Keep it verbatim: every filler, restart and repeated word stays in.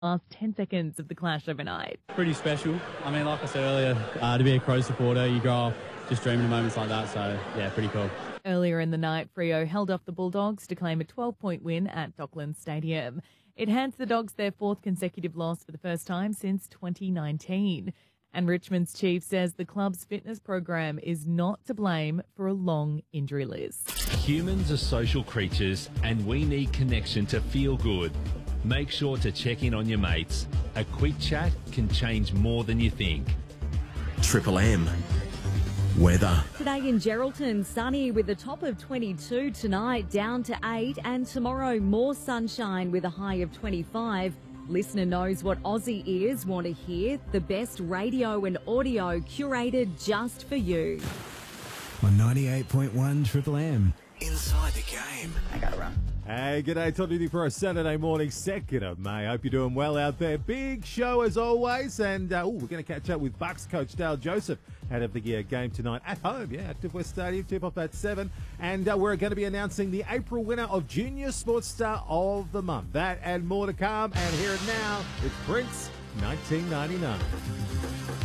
last ten seconds of the clash overnight. Pretty special. I mean, like I said earlier, uh, to be a Crow supporter, you grow up just dreaming of moments like that. So, yeah, pretty cool. Earlier in the night, Freo held off the Bulldogs to claim a twelve-point win at Docklands Stadium. It hands the Dogs their fourth consecutive loss for the first time since twenty nineteen. And Richmond's chief says the club's fitness program is not to blame for a long injury list. Humans are social creatures and we need connection to feel good. Make sure to check in on your mates. A quick chat can change more than you think. Triple M. Weather. Today in Geraldton, sunny with a top of twenty-two, tonight down to eight, and tomorrow more sunshine with a high of twenty-five. Listener knows what Aussie ears want to hear, the best radio and audio curated just for you. On ninety-eight point one Triple M. Inside the game. I gotta run. Hey, g'day, Todd with you for a Saturday morning, second of May. Hope you're doing well out there. Big show as always, and uh, ooh, we're going to catch up with Bucks coach Dale Joseph out of the uh, game tonight at home, yeah, Active West Stadium, tip off at seven, and uh, we're going to be announcing the April winner of Junior Sports Star of the Month. That and more to come, and here and now, it's Prince, nineteen ninety-nine.